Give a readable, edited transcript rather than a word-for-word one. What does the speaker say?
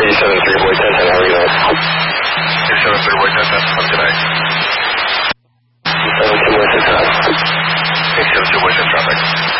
873 Boy 1010, how are you doing? 873 Boy 1010, have a good night. 872 Boy 1010. 872 Boy 10 traffic.